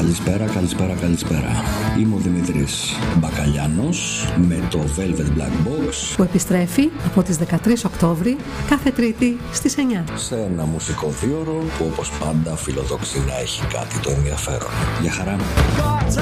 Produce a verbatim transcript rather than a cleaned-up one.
Καλησπέρα, καλησπέρα, καλησπέρα. Είμαι ο Δημήτρης Μπακαλιάνος με το Velvet Black Box που επιστρέφει από τις δεκατρείς Οκτώβρη κάθε Τρίτη στις εννιά. Σε ένα μουσικό δίωρο που όπως πάντα φιλοδοξεί να έχει κάτι το ενδιαφέρον. Γεια χαρά.